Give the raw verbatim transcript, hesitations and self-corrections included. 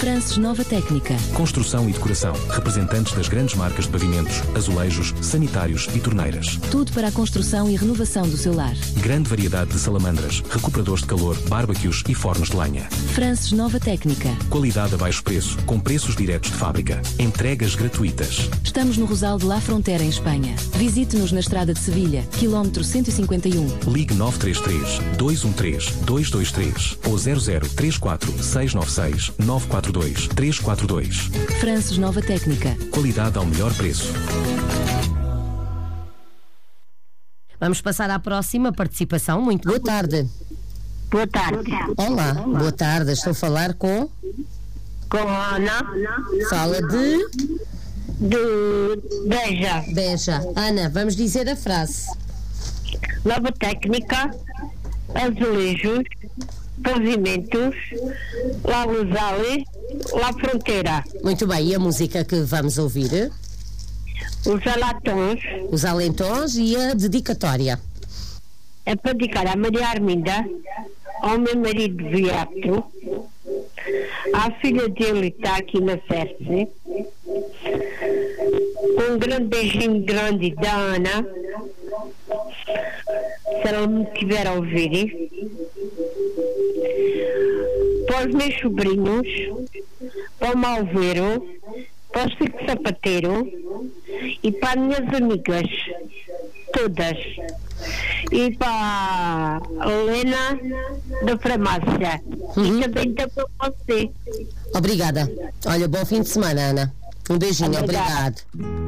Frances Nova Técnica. Construção e decoração. Representantes das grandes marcas de pavimentos, azulejos, sanitários e torneiras. Tudo para a construção e renovação do seu lar. Grande variedade de salamandras, recuperadores de calor, barbecues e fornos de lenha. Frances Nova Técnica. Qualidade a baixo preço, com preços diretos de fábrica. Entregas gratuitas. Estamos no Rosal de La Frontera, em Espanha. Visite-nos na estrada de Sevilha, quilómetro cento e cinquenta e um. Ligue nove três três, dois um três, dois dois três ou zero zero três quatro, seis nove seis, nove quatro dois, três quatro dois. Frances Nova Técnica. Qualidade ao melhor preço. Vamos passar à próxima participação. Muito boa tarde. Boa tarde. Olá, boa tarde. Estou a falar com... Com a Ana. Fala de... De Beja. Beja. Ana, vamos dizer a frase. Nova Técnica, azulejos, pavimentos, La Rosale, La Fronteira. Muito bem, e a música que vamos ouvir? Os alatons. Os alentons e a dedicatória. É para dedicar a Maria Arminda, ao meu marido Beato, à filha dele que está aqui na Ferse, um grande beijinho grande da Ana, se ela me tiver a ouvir, para os meus sobrinhos, para o Malveiro, para o Chico Sapateiro e para as minhas amigas, todas. E para a Helena da farmácia. Uhum. E também para você. Obrigada. Olha, bom fim de semana, Ana. Um beijinho, Obrigada. obrigado.